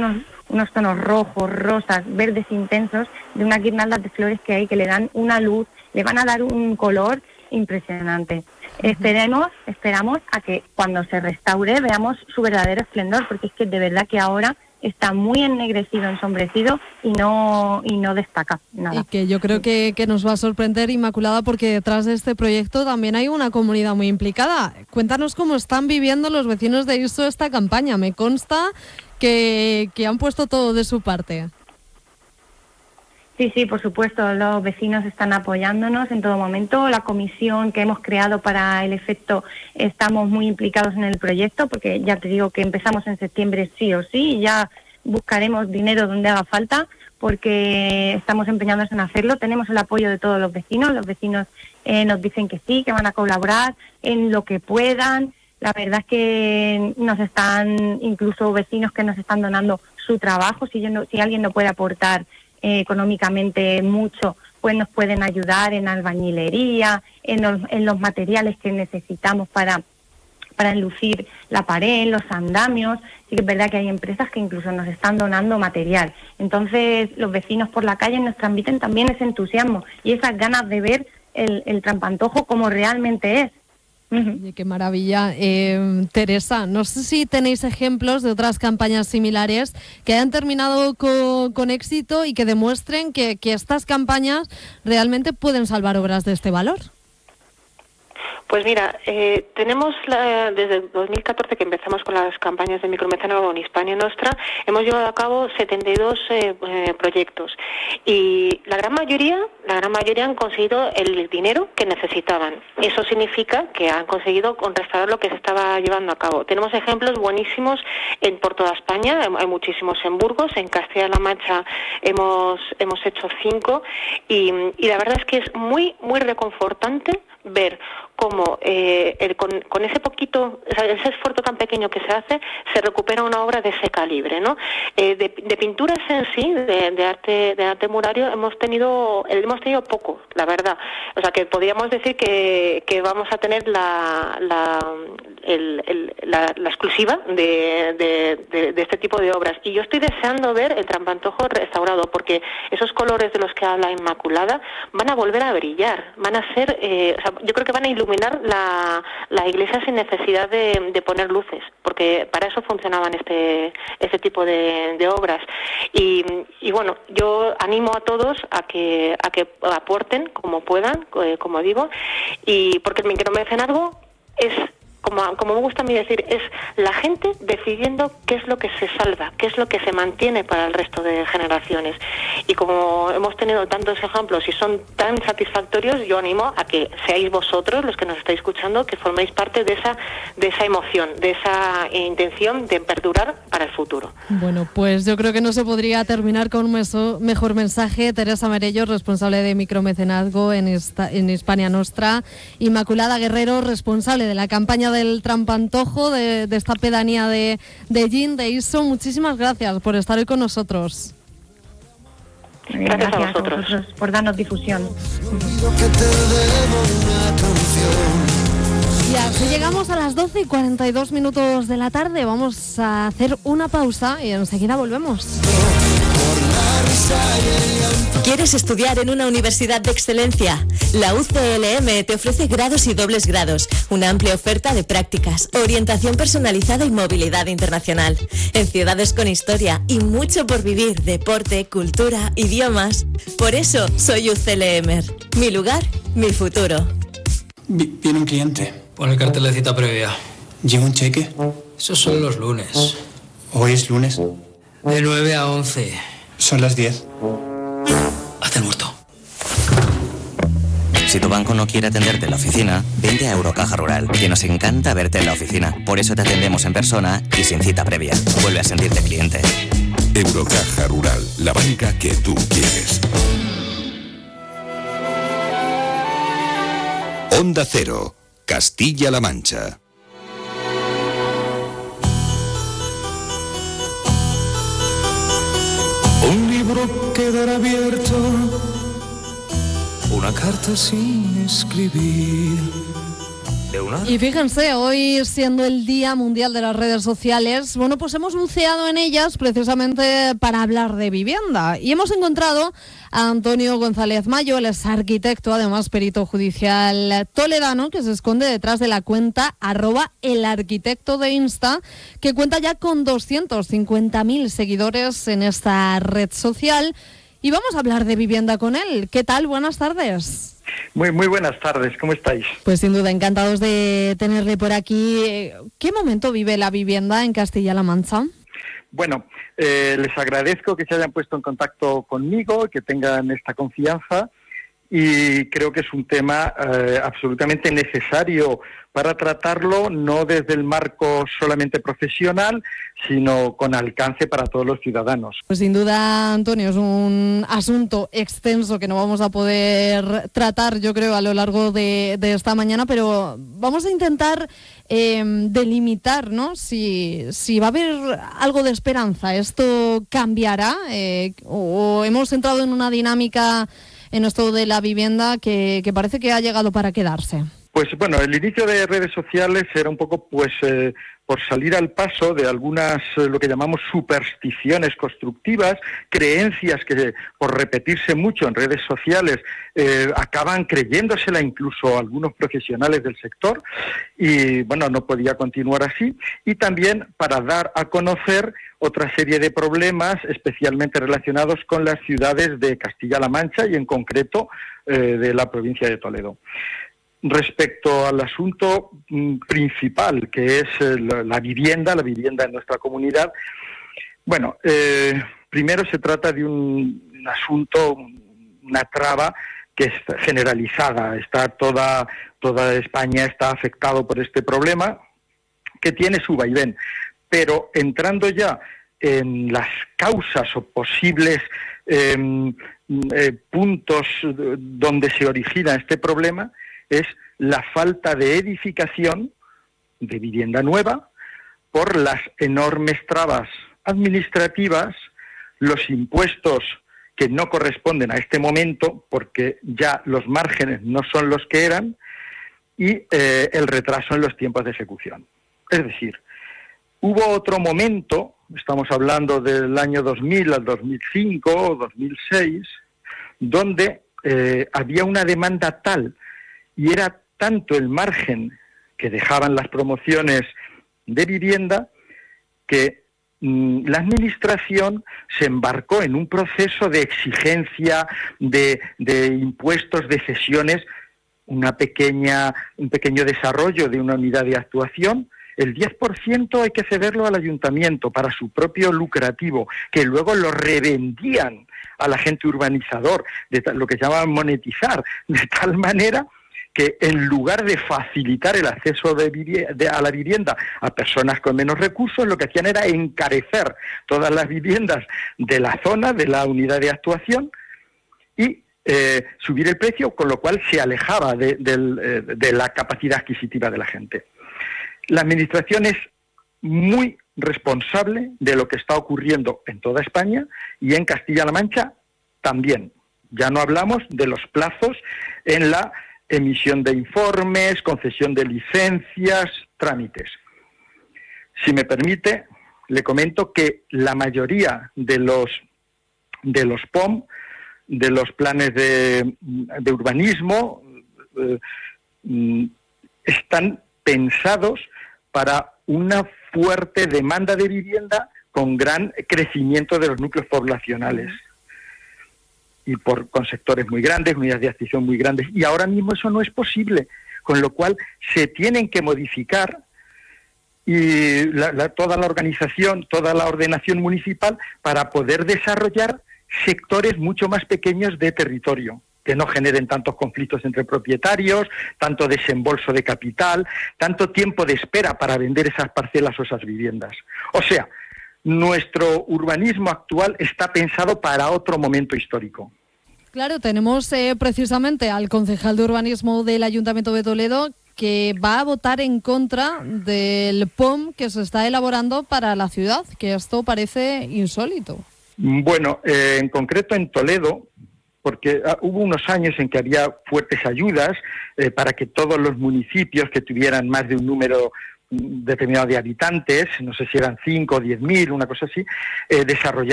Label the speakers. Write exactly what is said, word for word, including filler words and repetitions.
Speaker 1: unos, unos tonos rojos, rosas, verdes intensos, de unas guirnaldas de flores que hay que le dan una luz, le van a dar un color impresionante. Uh-huh. Esperemos, esperamos a que cuando se restaure veamos su verdadero esplendor, porque es que de verdad que ahora está muy ennegrecido, ensombrecido y no y no destaca nada.
Speaker 2: Y que yo creo que, que nos va a sorprender, Inmaculada, porque detrás de este proyecto también hay una comunidad muy implicada. Cuéntanos cómo están viviendo los vecinos de Iso esta campaña. Me consta que, que han puesto todo de su parte.
Speaker 1: Sí, sí, por supuesto, los vecinos están apoyándonos en todo momento. La comisión que hemos creado para el efecto, estamos muy implicados en el proyecto, porque ya te digo que empezamos en septiembre sí o sí, y ya buscaremos dinero donde haga falta, porque estamos empeñados en hacerlo. Tenemos el apoyo de todos los vecinos, los vecinos eh, nos dicen que sí, que van a colaborar en lo que puedan. La verdad es que nos están, incluso vecinos que nos están donando su trabajo, si, yo no, si alguien no puede aportar Eh, económicamente mucho, pues nos pueden ayudar en albañilería, en los, en los materiales que necesitamos para, para enlucir la pared, los andamios. Sí que es verdad que hay empresas que incluso nos están donando material. Entonces los vecinos por la calle nos transmiten también ese entusiasmo y esas ganas de ver el, el Trampantojo como realmente es.
Speaker 2: Oye, qué maravilla. Eh, Teresa, no sé si tenéis ejemplos de otras campañas similares que hayan terminado con, con éxito y que demuestren que, que estas campañas realmente pueden salvar obras de este valor.
Speaker 3: Pues mira, eh, tenemos la, desde dos mil catorce que empezamos con las campañas de micromecenazgo en Hispania Nostra, hemos llevado a cabo setenta y dos eh, eh, proyectos y la gran mayoría, la gran mayoría han conseguido el dinero que necesitaban. Eso significa que han conseguido restaurar lo que se estaba llevando a cabo. Tenemos ejemplos buenísimos en por toda España, hay muchísimos en Burgos, en Castilla-La Mancha hemos hemos hecho cinco y, y la verdad es que es muy muy reconfortante ver cómo eh, el, con, con ese poquito, o sea, ese esfuerzo tan pequeño que se hace, se recupera una obra de ese calibre, ¿no? Eh, de, de pinturas en sí, de, de arte, de arte murario, hemos tenido, hemos tenido poco, la verdad. O sea, que podríamos decir que, que vamos a tener la, la, el, el, la, la exclusiva de, de, de, de este tipo de obras. Y yo estoy deseando ver el Trampantojo restaurado, porque esos colores de los que habla Inmaculada van a volver a brillar, van a ser, eh, o sea, yo creo que van a iluminar la, la iglesia sin necesidad de, de poner luces, porque para eso funcionaban este este tipo de, de obras. Y, y bueno, yo animo a todos a que a que aporten como puedan, eh, como digo, y porque el micromecenazgo es, como, como me gusta a mí decir, es la gente decidiendo qué es lo que se salva, qué es lo que se mantiene para el resto de generaciones. Y como hemos tenido tantos ejemplos y son tan satisfactorios, yo animo a que seáis vosotros los que nos estáis escuchando, que forméis parte de esa de esa emoción, de esa intención de perdurar para el futuro.
Speaker 2: Bueno, pues yo creo que no se podría terminar con un meso, mejor mensaje. Teresa Merello, responsable de micromecenazgo en, esta, en Hispania Nostra. Inmaculada Guerrero, responsable de la campaña del Trampantojo, de, de esta pedanía de, de Llín, de Iso. Muchísimas gracias por estar hoy con nosotros.
Speaker 1: Gracias, gracias a vosotros. a vosotros por darnos difusión.
Speaker 2: Y así llegamos a las doce y cuarenta y dos minutos de la tarde. Vamos a hacer una pausa y enseguida volvemos.
Speaker 4: ¿Quieres estudiar en una universidad de excelencia? La U C L M te ofrece grados y dobles grados, una amplia oferta de prácticas, orientación personalizada y movilidad internacional, en ciudades con historia y mucho por vivir, deporte, cultura, idiomas. Por eso soy U C L M. Mi lugar, mi futuro.
Speaker 5: Viene un cliente.
Speaker 6: Pon el cartel de cita previa.
Speaker 5: ¿Lleva un cheque?
Speaker 6: Esos son los lunes.
Speaker 5: ¿Hoy es lunes?
Speaker 6: De nueve a once.
Speaker 5: Son las diez.
Speaker 6: Hazte el muerto.
Speaker 7: Si tu banco no quiere atenderte en la oficina, vente a Eurocaja Rural, que nos encanta verte en la oficina. Por eso te atendemos en persona y sin cita previa. Vuelve a sentirte cliente.
Speaker 8: Eurocaja Rural, la banca que tú quieres. Onda Cero, Castilla-La Mancha.
Speaker 9: Un libro quedará abierto, una carta sin escribir,
Speaker 6: Euna.
Speaker 2: Y fíjense, hoy siendo el Día Mundial de las Redes Sociales, bueno, pues hemos buceado en ellas precisamente para hablar de vivienda. Y hemos encontrado a Antonio González Mayo, él es arquitecto, además perito judicial toledano, que se esconde detrás de la cuenta arroba el arquitecto de Insta, que cuenta ya con doscientos cincuenta mil seguidores en esta red social. Y vamos a hablar de vivienda con él. ¿Qué tal? Buenas tardes.
Speaker 10: Muy, muy buenas tardes, ¿cómo estáis?
Speaker 2: Pues sin duda, encantados de tenerle por aquí. ¿Qué momento vive la vivienda en Castilla-La Mancha?
Speaker 10: Bueno, eh, les agradezco que se hayan puesto en contacto conmigo, que tengan esta confianza, y creo que es un tema eh, absolutamente necesario para tratarlo, no desde el marco solamente profesional, sino con alcance para todos los ciudadanos.
Speaker 2: Pues sin duda, Antonio, es un asunto extenso que no vamos a poder tratar, yo creo, a lo largo de, de esta mañana, pero vamos a intentar eh, delimitar, ¿no? Si, si va a haber algo de esperanza, ¿esto cambiará? Eh, o, o hemos entrado en una dinámica en esto de la vivienda que, que parece que ha llegado para quedarse.
Speaker 10: Pues bueno, el inicio de redes sociales era un poco pues eh, por salir al paso de algunas, eh, lo que llamamos supersticiones constructivas, creencias que por repetirse mucho en redes sociales eh, acaban creyéndosela incluso algunos profesionales del sector, y bueno, no podía continuar así, y también para dar a conocer otra serie de problemas especialmente relacionados con las ciudades de Castilla-La Mancha y en concreto eh, de la provincia de Toledo. Respecto al asunto mm, principal, que es eh, la, la vivienda, la vivienda en nuestra comunidad, bueno, eh, primero se trata de un, un asunto, una traba que es generalizada. Está toda, toda España está afectado por este problema, que tiene su vaivén. Pero entrando ya en las causas o posibles eh, eh, puntos donde se origina este problema, es la falta de edificación de vivienda nueva por las enormes trabas administrativas, los impuestos que no corresponden a este momento porque ya los márgenes no son los que eran, y eh, el retraso en los tiempos de ejecución. Es decir, hubo otro momento, estamos hablando del año dos mil al dos mil cinco o dos mil seis, donde eh, había una demanda tal y era tanto el margen que dejaban las promociones de vivienda que mmm, la administración se embarcó en un proceso de exigencia, de, de impuestos, de cesiones, una pequeña, un pequeño desarrollo de una unidad de actuación. El diez por ciento hay que cederlo al ayuntamiento para su propio lucrativo, que luego lo revendían al agente urbanizador, de tal, lo que llaman monetizar, de tal manera que en lugar de facilitar el acceso de vivienda, de, a la vivienda a personas con menos recursos, lo que hacían era encarecer todas las viviendas de la zona, de la unidad de actuación, y eh, subir el precio, con lo cual se alejaba de, de, de la capacidad adquisitiva de la gente. La administración es muy responsable de lo que está ocurriendo en toda España y en Castilla-La Mancha también. Ya no hablamos de los plazos en la emisión de informes, concesión de licencias, trámites. Si me permite, le comento que la mayoría de los de los P O M, de los planes de, de urbanismo, eh, están pensados para una fuerte demanda de vivienda con gran crecimiento de los núcleos poblacionales y por con sectores muy grandes, unidades de adquisición muy grandes, y ahora mismo eso no es posible, con lo cual se tienen que modificar y la, la, toda la organización, toda la ordenación municipal para poder desarrollar sectores mucho más pequeños de territorio, que no generen tantos conflictos entre propietarios, tanto desembolso de capital, tanto tiempo de espera para vender esas parcelas o esas viviendas. O sea, nuestro urbanismo actual está pensado para otro momento histórico.
Speaker 2: Claro, tenemos eh, precisamente al concejal de urbanismo del Ayuntamiento de Toledo que va a votar en contra del P O M que se está elaborando para la ciudad, que esto parece insólito.
Speaker 10: Bueno, eh, en concreto en Toledo porque ah, hubo unos años en que había fuertes ayudas eh, para que todos los municipios que tuvieran más de un número determinado de habitantes, no sé si eran cinco o diez mil, una cosa así, eh, desarrollaran